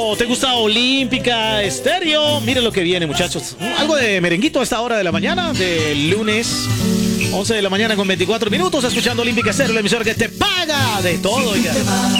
¿Cómo te gusta Olímpica Estéreo? Miren lo que viene, muchachos. Algo de merenguito a esta hora de la mañana, del lunes 11 de la mañana con 24 minutos, escuchando Olímpica Estéreo, la emisora que te paga de todo. Oiga.